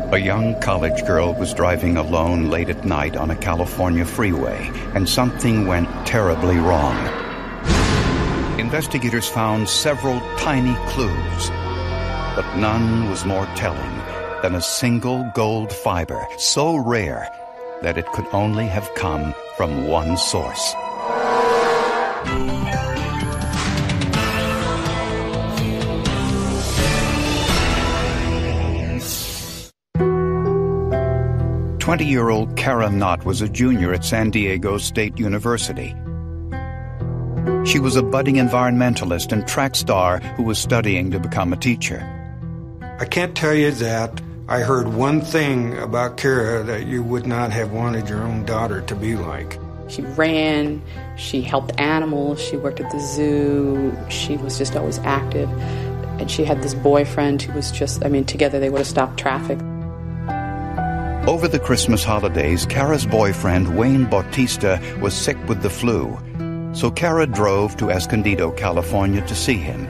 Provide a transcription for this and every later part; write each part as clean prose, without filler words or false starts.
A young college girl was driving alone late at night on a California freeway, and something went terribly wrong. Investigators found several tiny clues, but none was more telling than a single gold fiber, so rare that it could only have come from one source. "20-year-old Kara Knott was a junior at San Diego State University. She was a budding environmentalist and track star who was studying to become a teacher. I can't tell you that I heard one thing about Kara that you would not have wanted your own daughter to be like. She ran, she helped animals, she worked at the zoo, she was just always active. And she had this boyfriend who was just, together they would have stopped traffic. Over the Christmas holidays, Kara's boyfriend, Wayne Bautista, was sick with the flu, so Kara drove to Escondido, California to see him.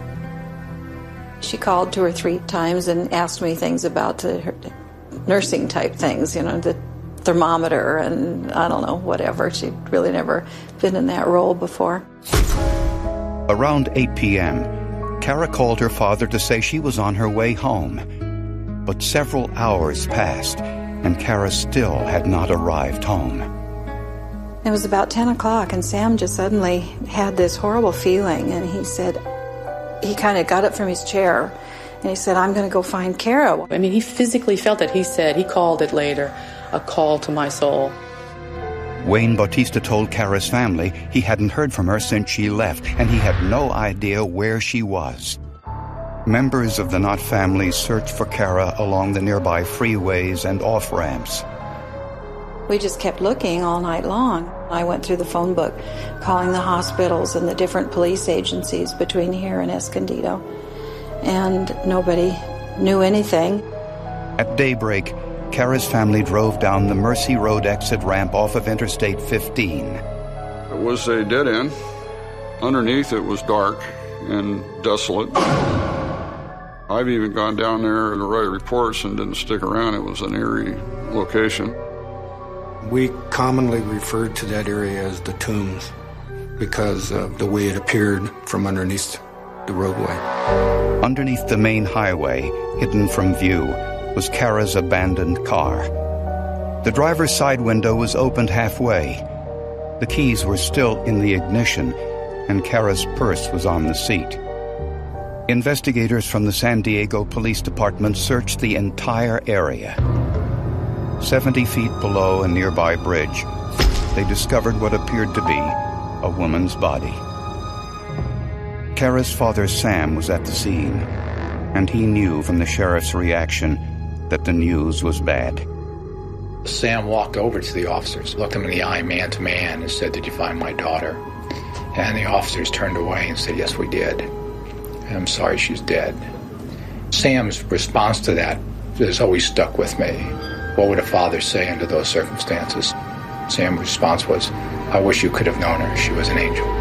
She called 2 or 3 times and asked me things about her nursing type things, the thermometer and I don't know, whatever. She'd really never been in that role before. Around 8 p.m., Kara called her father to say she was on her way home. But several hours passed, and Kara still had not arrived home. It was about 10 o'clock, and Sam just suddenly had this horrible feeling, and he said, he kind of got up from his chair, and he said, "I'm going to go find Kara." He physically felt it. He said, he called it later, a call to my soul. Wayne Bautista told Kara's family he hadn't heard from her since she left, and he had no idea where she was. Members of the Knott family searched for Kara along the nearby freeways and off-ramps. We just kept looking all night long. I went through the phone book, calling the hospitals and the different police agencies between here and Escondido, and nobody knew anything. At daybreak, Kara's family drove down the Mercy Road exit ramp off of Interstate 15. It was a dead end. Underneath it was dark and desolate. I've even gone down there to write reports and didn't stick around. It was an eerie location. We commonly referred to that area as the Tombs because of the way it appeared from underneath the roadway. Underneath the main highway, hidden from view, was Kara's abandoned car. The driver's side window was opened halfway. The keys were still in the ignition, and Kara's purse was on the seat. Investigators from the San Diego Police Department searched the entire area. 70 feet below a nearby bridge, they discovered what appeared to be a woman's body. Kara's father, Sam, was at the scene, and he knew from the sheriff's reaction that the news was bad. Sam walked over to the officers, looked them in the eye man to man, and said, "Did you find my daughter?" And the officers turned away and said, "Yes, we did. I'm sorry she's dead." Sam's response to that has always stuck with me. What would a father say under those circumstances? Sam's response was, "I wish you could have known her. She was an angel."